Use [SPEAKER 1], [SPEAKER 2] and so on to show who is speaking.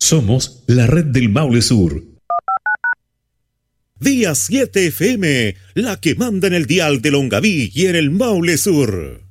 [SPEAKER 1] Somos la red del Maule Sur.
[SPEAKER 2] Día 7 FM, la que manda en el dial de Longaví y en el Maule Sur.